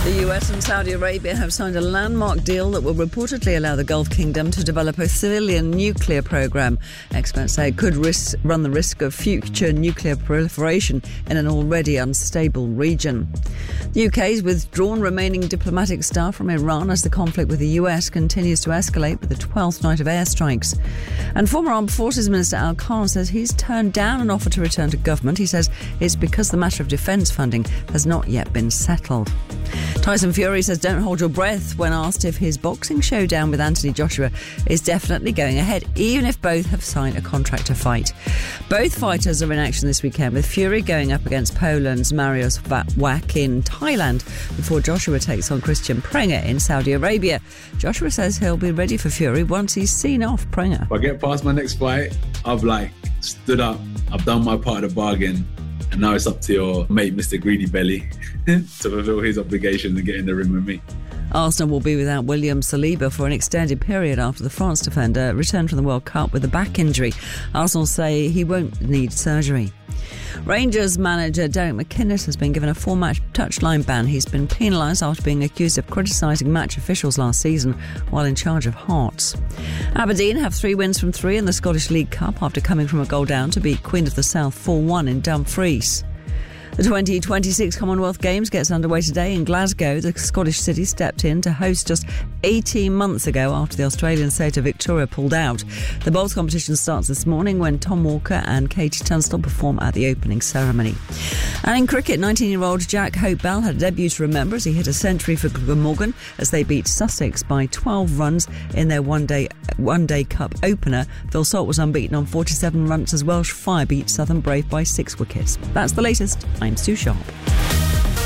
The US and Saudi Arabia have signed a landmark deal that will reportedly allow the Gulf Kingdom to develop a civilian nuclear program. Experts say it could run the risk of future nuclear proliferation in an already unstable region. The UK's withdrawn remaining diplomatic staff from Iran as the conflict with the US continues to escalate with the 12th night of airstrikes. And former Armed Forces Minister Al Khan says he's turned down an offer to return to government. He says it's because the matter of defence funding has not yet been settled. Tyson Fury says don't hold your breath when asked if his boxing showdown with Anthony Joshua is definitely going ahead, even if both have signed a contract to fight. Both fighters are in action this weekend, with Fury going up against Poland's Mariusz Wach in Thailand before Joshua takes on Christian Prenger in Saudi Arabia. Joshua says he'll be ready for Fury once he's seen off Prenger. If I get past my next fight, I've stood up, I've done my part of the bargain, and now it's up to your mate, Mr. Greedy Belly, to fulfill his obligation and get in the ring with me. Arsenal will be without William Saliba for an extended period after the France defender returned from the World Cup with a back injury. Arsenal say he won't need surgery. Rangers manager Derek McInnes has been given a 4-match touchline ban. He's been penalised after being accused of criticising match officials last season while in charge of Hearts. Aberdeen have 3 wins from 3 in the Scottish League Cup after coming from a goal down to beat Queen of the South 4-1 in Dumfries. The 2026 Commonwealth Games gets underway today in Glasgow. The Scottish city stepped in to host just 18 months ago after the Australian state of Victoria pulled out. The bowls competition starts this morning when Tom Walker and Katie Tunstall perform at the opening ceremony. And in cricket, 19-year-old Jack Hope Bell had a debut to remember as he hit a century for Glamorgan as they beat Sussex by 12 runs in their one-day cup opener. Phil Salt was unbeaten on 47 runs as Welsh Fire beat Southern Brave by 6 wickets. That's the latest. I'm Sue Sharp.